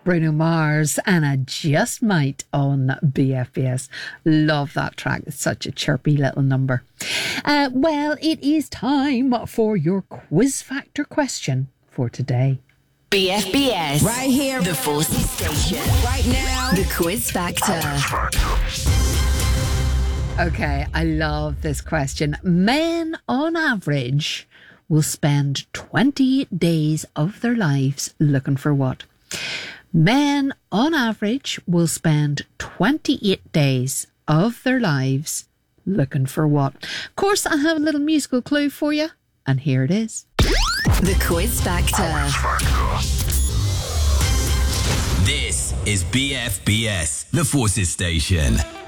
Bruno Mars, and I Just Might on BFBS. Love that track. It's such a chirpy little number. Well, it is time for your quiz factor question for today. BFBS. Right here. The Forces Station. Right now. The Quiz Factor. Okay, I love this question. Men, on average, will spend 28 days of their lives looking for what? Men, on average, will spend 28 days of their lives looking for what? Of course, I have a little musical clue for you, and here it is. The Quiz Factor. This is BFBS, the Forces Station.